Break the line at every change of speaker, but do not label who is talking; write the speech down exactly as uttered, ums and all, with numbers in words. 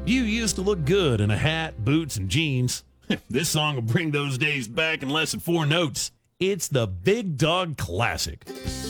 You used to look good in a hat, boots, and jeans. This song will bring those days back in less than four notes. It's the Big Dog Classic.